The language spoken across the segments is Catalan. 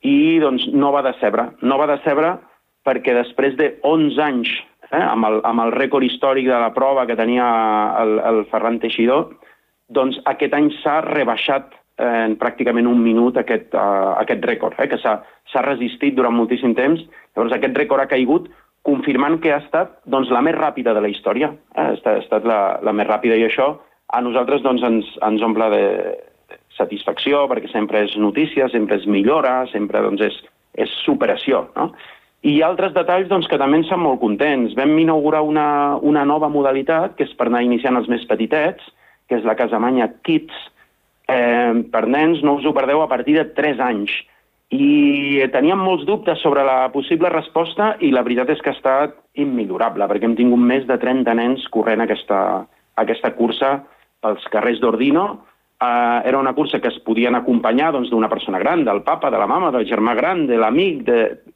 i doncs no va decebre. No va decebre perquè després de 11 anys, amb el rècord històric de la prova que tenia el Ferran Teixidor, doncs aquest any s'ha rebaixat en pràcticament un minut aquest rècord, que s'ha resistit durant moltíssim temps. Llavors aquest rècord ha caigut, confirmant que ha estat doncs, la més ràpida de la història. Ha estat la més ràpida, i això a nosaltres doncs, ens omple de satisfacció, perquè sempre és notícia, sempre és millora, sempre doncs, és superació, no? I hi ha altres detalls doncs, que també ens fan molt contents. Vam inaugurar una nova modalitat, que és per anar iniciant els més petitets, que és la Casamanya Kids, per nens, no us ho perdeu, a partir de 3 anys. I teníem molts dubtes sobre la possible resposta i la veritat és que ha estat immillorable, perquè hem tingut més de 30 nens corrent aquesta cursa pels carrers d'Ordino. Era una cursa que es podien acompanyar d'una persona gran, del papa, de la mama, del germà gran, de l'amic,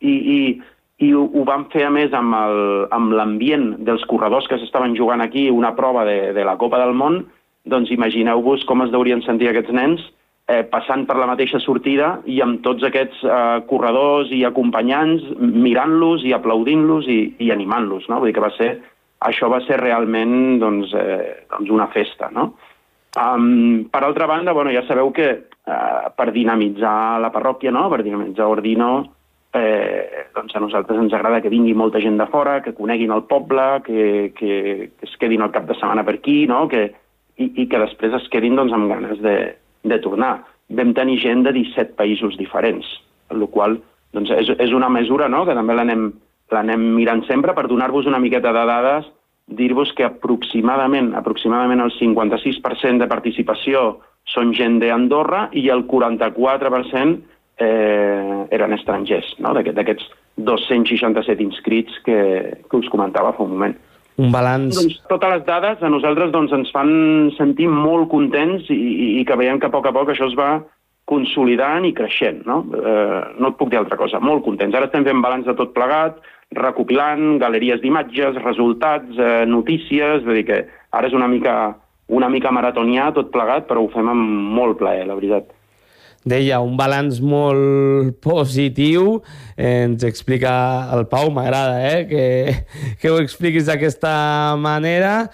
i ho vam fer a més amb l'ambient dels corredors que s'estaven jugant aquí una prova de la Copa del Món. Doncs imagineu-vos com es deurien sentir aquests nens passant per la mateixa sortida i amb tots aquests corredors i acompanyants mirant-los i aplaudint-los i animant-los, no? Vull dir que això va ser realment doncs, una festa, no? Per altra banda, ja sabeu que per dinamitzar la parròquia, no? Per dinamitzar Ordino, doncs a nosaltres ens agrada que vingui molta gent de fora, que coneguin el poble, que es quedin el cap de setmana per aquí, no? I que després es quedin doncs, amb ganes de tornar. Vam tenir gent de 17 països diferents, el qual doncs, és una mesura, no? Que també l'anem mirant sempre per donar-vos una miqueta de dades, dir-vos que aproximadament el 56% de participació són gent d'Andorra i el 44% eren estrangers, no? D'aquests 267 inscrits que us comentava fa un moment. Un balanç... Doncs totes les dades a nosaltres doncs, ens fan sentir molt contents i que veiem que a poc això es va consolidant i creixent, no? No et puc dir altra cosa, molt contents. Ara estem fent balanç de tot plegat, recopilant galeries d'imatges, resultats, notícies, vull dir que ara és una mica maratonià tot plegat, però ho fem amb molt plaer, la veritat. Deia, un balanç molt positiu, ens explica el Pau, m'agrada que ho expliquis d'aquesta manera.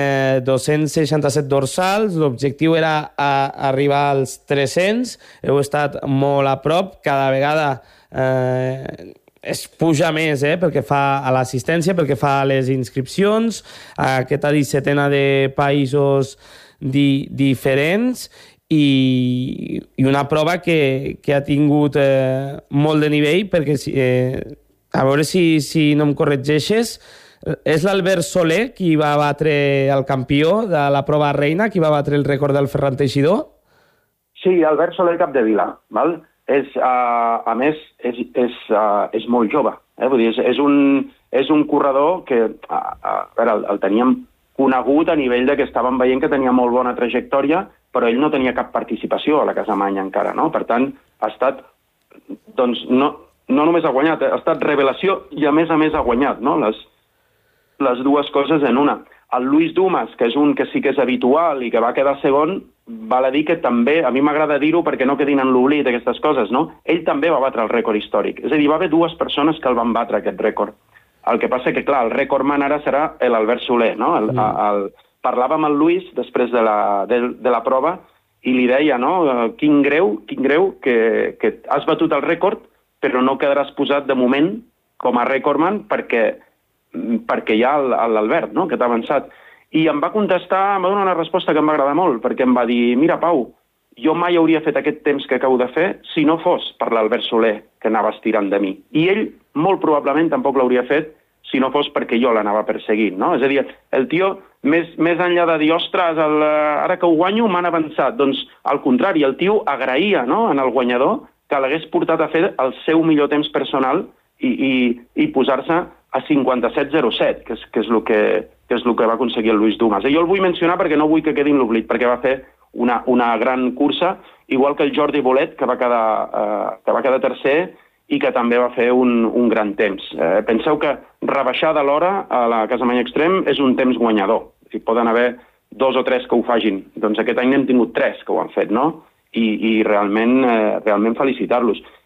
267 dorsals, l'objectiu era arribar als 300, heu estat molt a prop, cada vegada es puja més pel que fa a l'assistència, pel que fa a les inscripcions, a aquesta 17ena de països diferents, i una prova que ha tingut molt de nivell, perquè a veure si no em corregeixes, és l'Albert Soler qui va batre el campió de la prova reina, qui va batre el rècord del Ferran Teixidor? Sí, Albert Soler Capdevila, val? A més, és molt jove. Vull dir, és un corredor que el teníem conegut a nivell que estàvem veient que tenia molt bona trajectòria, però ell no tenia cap participació a la Casamanya encara, no? Per tant, ha estat, doncs, no només ha guanyat, ha estat revelació i a més ha guanyat, no? Les dues coses en una. El Luis Dumas, que és un que sí que és habitual i que va quedar segon, val a dir que també, a mi m'agrada dir-ho perquè no quedin en l'oblit aquestes coses, no? Ell també va batre el rècord històric. És a dir, va haver dues persones que el van batre, aquest rècord. El que passa que, clar, el rècordman ara serà l'Albert Soler, no? Parlava amb el Luis després de la prova i li deia, no? Quin greu que has batut el rècord, però no quedaràs posat de moment com a rècordman perquè hi ha l'Albert, no? Que t'ha avançat. I em va contestar, em va donar una resposta que em va agradar molt, perquè em va dir, mira, Pau, jo mai hauria fet aquest temps que acabo de fer si no fos per l'Albert Soler, que anava estirant de mi. I ell, molt probablement, tampoc l'hauria fet si no fos perquè jo l'anava perseguint, no? És a dir, el tio, més enllà de dir, ostres, ara que ho guanyo m'han avançat, doncs, al contrari, el tio agraïa, no?, en el guanyador que l'hagués portat a fer el seu millor temps personal i posar-se a 57.07, que és el que va aconseguir el Luis Dumas. I jo el vull mencionar perquè no vull que quedi en l'oblit, perquè va fer una gran cursa, igual que el Jordi Bolet, que va quedar tercer i que també va fer un gran temps. Penseu que rebaixar de l'hora a la Casamanya Extrem és un temps guanyador. Si poden haver 2 o 3 que ho fagin. Doncs aquest any n'hem tingut 3 que ho han fet, no? I realment felicitar-los.